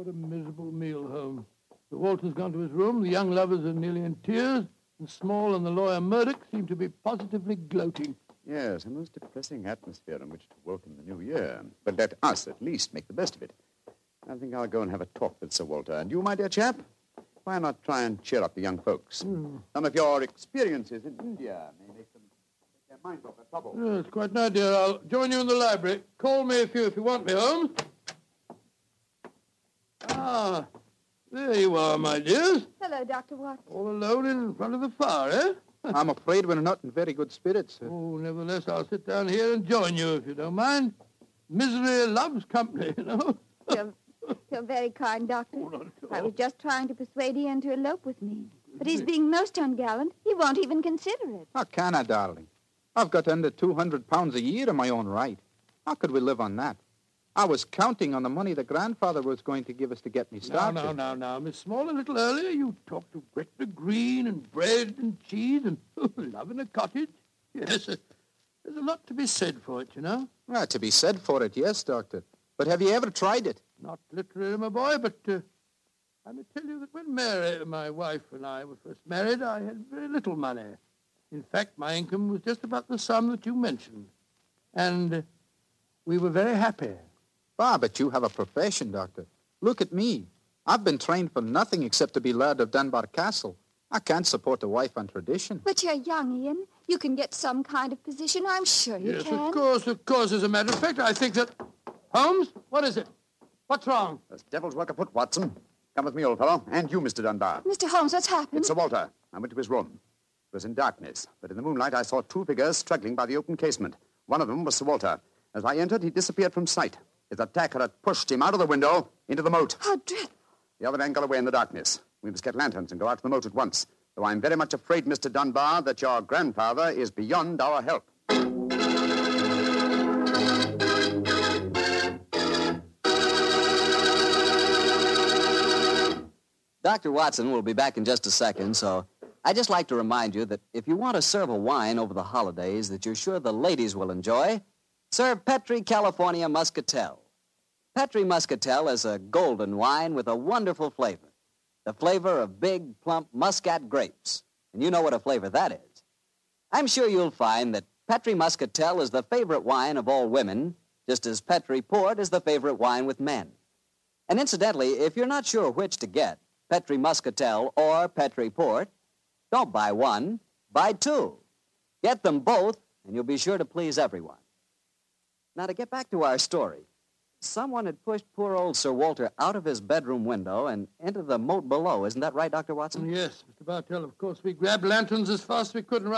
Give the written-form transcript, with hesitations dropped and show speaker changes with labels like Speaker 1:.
Speaker 1: What a miserable meal, Holmes. Sir Walter's gone to his room, the young lovers are nearly in tears, and Small and the lawyer Murdoch seem to be positively gloating.
Speaker 2: Yes, a most depressing atmosphere in which to welcome the new year. But let us, at least, make the best of it. I think I'll go and have a talk with Sir Walter. And you, my dear chap, why not try and cheer up the young folks? Some of your experiences in India may make them take their minds off their trouble.
Speaker 1: Yes, quite an idea. I'll join you in the library. Call me if you want me, Holmes. Ah, there you are, my dears.
Speaker 3: Hello, Dr. Watson.
Speaker 1: All alone in front of the fire, eh?
Speaker 4: I'm afraid we're not in very good spirits, sir.
Speaker 1: Oh, nevertheless, I'll sit down here and join you, if you don't mind. Misery loves company, you know.
Speaker 3: You're very kind, Doctor.
Speaker 1: Oh, not at all.
Speaker 3: I was just trying to persuade Ian to elope with me. But he's being most ungallant. He won't even consider it.
Speaker 4: How can I, darling? I've got under 200 pounds a year in my own right. How could we live on that? I was counting on the money the grandfather was going to give us to get me started.
Speaker 1: Now, Miss Small, a little earlier you talked of Gretna Green and bread and cheese and love in a cottage. Yes, there's a lot to be said for it, you know.
Speaker 4: Well, to be said for it, yes, Doctor. But have you ever tried it?
Speaker 1: Not literally, my boy, but I may tell you that when Mary, my wife, and I were first married, I had very little money. In fact, my income was just about the sum that you mentioned. And we were very happy.
Speaker 4: Ah, but you have a profession, Doctor. Look at me. I've been trained for nothing except to be Laird of Dunbar Castle. I can't support a wife on tradition.
Speaker 3: But you're young, Ian. You can get some kind of position. I'm sure you can.
Speaker 1: Yes, of course. As a matter of fact, I think that... Holmes, what is it? What's wrong?
Speaker 2: There's devil's work afoot, Watson. Come with me, old fellow. And you, Mr. Dunbar.
Speaker 3: Mr. Holmes, what's happened?
Speaker 2: It's Sir Walter. I went to his room. It was in darkness, but in the moonlight I saw two figures struggling by the open casement. One of them was Sir Walter. As I entered, he disappeared from sight. His attacker had pushed him out of the window into the moat.
Speaker 3: How dreadful.
Speaker 2: The other man got away in the darkness. We must get lanterns and go out to the moat at once. Though I'm very much afraid, Mr. Dunbar, that your grandfather is beyond our help.
Speaker 5: Dr. Watson will be back in just a second, so I'd just like to remind you that if you want to serve a wine over the holidays that you're sure the ladies will enjoy, serve Petri California Muscatel. Petri Muscatel is a golden wine with a wonderful flavor. The flavor of big, plump Muscat grapes. And you know what a flavor that is. I'm sure you'll find that Petri Muscatel is the favorite wine of all women, just as Petri Port is the favorite wine with men. And incidentally, if you're not sure which to get, Petri Muscatel or Petri Port, don't buy one, buy two. Get them both, and you'll be sure to please everyone. Now, to get back to our story, someone had pushed poor old Sir Walter out of his bedroom window and into the moat below. Isn't that right, Dr. Watson?
Speaker 1: Yes, Mr. Bartell, of course. We grabbed lanterns as fast as we could and